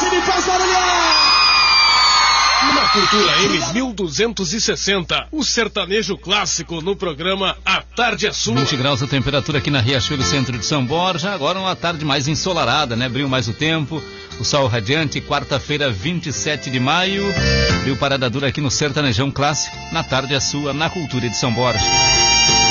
me faz barulhar. Na Cultura M1260, o sertanejo clássico no programa A Tarde é Sua. 20 graus a temperatura aqui na Riachuelo, centro de São Borja. Agora uma tarde mais ensolarada, né? Abriu mais o tempo, o sol radiante. Quarta-feira, 27 de maio. Viu parada dura aqui no sertanejão clássico. Na Tarde é Sua, na Cultura de São Borja.